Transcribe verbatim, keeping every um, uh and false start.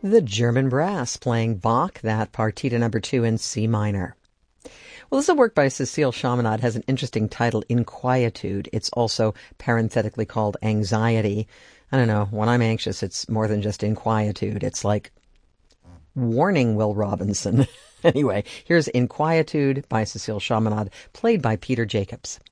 The German Brass playing Bach, that Partita number two in C minor. Well, this is a work by Cecile Chaminade. It has an interesting title, Inquietude. It's also parenthetically called Anxiety. I don't know, when I'm anxious, it's more than just inquietude. It's like, warning, Will Robinson. Anyway, here's Inquietude by Cecile Chaminade, played by Peter Jacobs.